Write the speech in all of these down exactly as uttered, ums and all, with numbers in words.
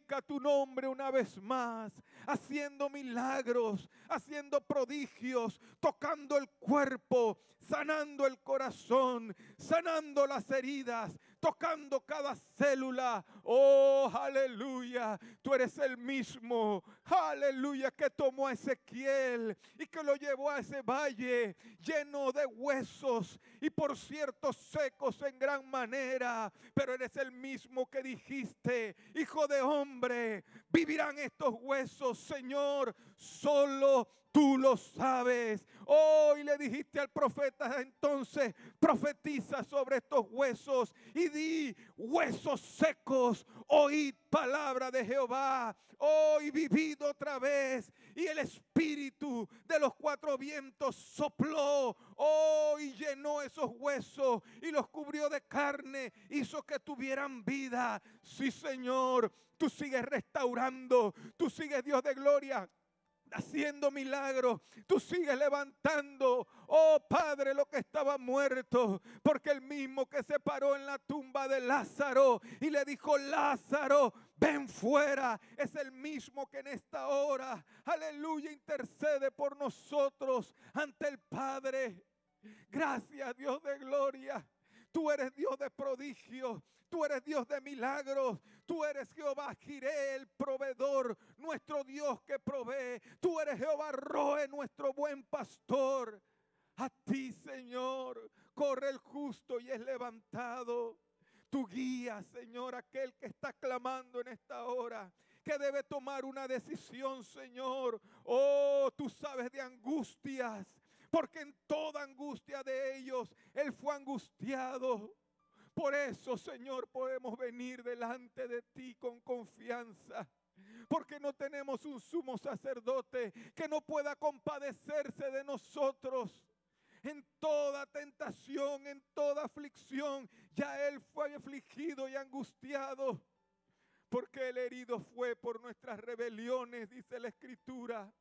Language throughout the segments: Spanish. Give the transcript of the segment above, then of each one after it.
glorifica tu nombre una vez más, haciendo milagros, haciendo prodigios, tocando el cuerpo, sanando el corazón, sanando las heridas, tocando cada célula. Oh, aleluya, tú eres el mismo, aleluya, que tomó a Ezequiel y que lo llevó a ese valle lleno de huesos y por cierto secos en gran manera, pero eres el mismo que dijiste: hijo de hombre, vivirán estos huesos, Señor, solo tú lo sabes. Oh, y le dijiste al profeta entonces: profetiza sobre estos huesos y di: huesos secos, oíd palabra de Jehová. Oh, y vivid otra vez. Y el espíritu de los cuatro vientos sopló, oh, y llenó esos huesos y los cubrió de carne, hizo que tuvieran vida. Sí, Señor, tú sigues restaurando, tú sigues, Dios de gloria, haciendo milagros, tú sigues levantando, oh Padre, lo que estaba muerto, porque el mismo que se paró en la tumba de Lázaro y le dijo: Lázaro, ven fuera, es el mismo que en esta hora, aleluya, intercede por nosotros ante el Padre. Gracias, Dios de gloria. Tú eres Dios de prodigios, tú eres Dios de milagros, tú eres Jehová Jireh, el proveedor, nuestro Dios que provee. Tú eres Jehová Roe, nuestro buen pastor. A ti, Señor, corre el justo y es levantado. Tú guías, Señor, aquel que está clamando en esta hora, que debe tomar una decisión, Señor. Oh, tú sabes de angustias, porque en toda angustia de ellos Él fue angustiado. Por eso, Señor, podemos venir delante de ti con confianza, porque no tenemos un sumo sacerdote que no pueda compadecerse de nosotros. En toda tentación, en toda aflicción, ya Él fue afligido y angustiado, porque el herido fue por nuestras rebeliones, dice la Escritura.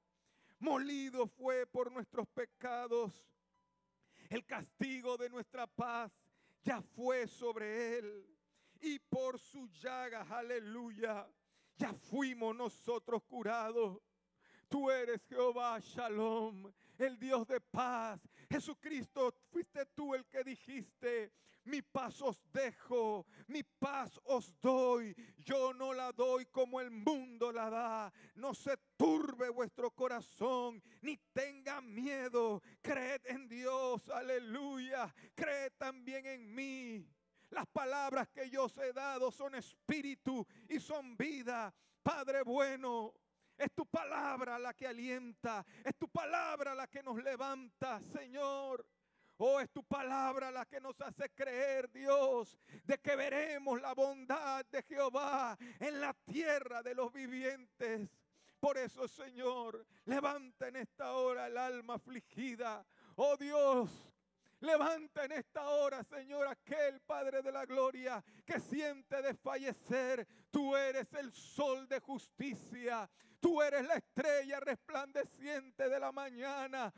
Molido fue por nuestros pecados. El castigo de nuestra paz ya fue sobre Él. Y por sus llagas, aleluya, ya fuimos nosotros curados. Tú eres Jehová Shalom, el Dios de paz. Jesucristo, fuiste tú el que dijiste: mi paz os dejo, mi paz os doy. Yo no la doy como el mundo la da. No se turbe vuestro corazón, ni tenga miedo. Creed en Dios, aleluya. Creed también en mí. Las palabras que yo os he dado son espíritu y son vida. Padre bueno, es tu palabra la que alienta, es tu palabra la que nos levanta, Señor. Oh, es tu palabra la que nos hace creer, Dios, de que veremos la bondad de Jehová en la tierra de los vivientes. Por eso, Señor, levanta en esta hora el alma afligida. Oh Dios, levanta en esta hora, Señor, aquel Padre de la gloria que siente desfallecer. Tú eres el sol de justicia. Tú eres la estrella resplandeciente de la mañana.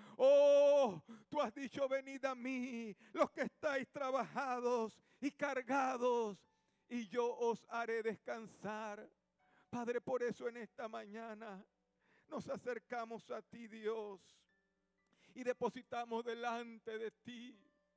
Oh, tú has dicho: venid a mí, los que estáis trabajados y cargados, y yo os haré descansar. Padre, por eso en esta mañana nos acercamos a ti, Dios, y depositamos delante de ti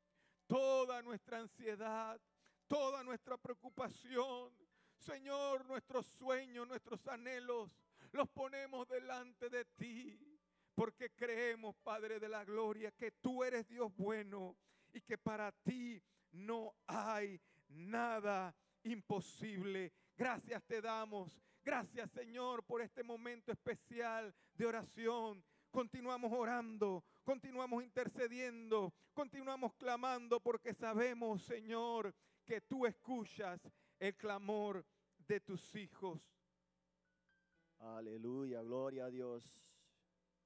toda nuestra ansiedad, toda nuestra preocupación. Señor, nuestros sueños, nuestros anhelos, los ponemos delante de ti, porque creemos, Padre de la gloria, que tú eres Dios bueno y que para ti no hay nada imposible. Gracias te damos. Gracias, Señor, por este momento especial de oración. Continuamos orando, continuamos intercediendo, continuamos clamando, porque sabemos, Señor, que tú escuchas el clamor de tus hijos. Aleluya, gloria a Dios.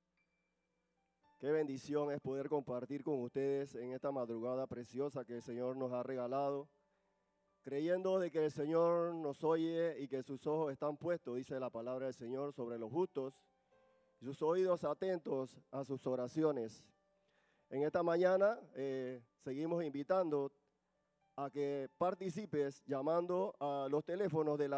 Qué bendición es poder compartir con ustedes en esta madrugada preciosa que el Señor nos ha regalado, creyendo de que el Señor nos oye y que sus ojos están puestos, dice la palabra del Señor, sobre los justos, y sus oídos atentos a sus oraciones. En esta mañana eh, seguimos invitando a que participes llamando a los teléfonos de la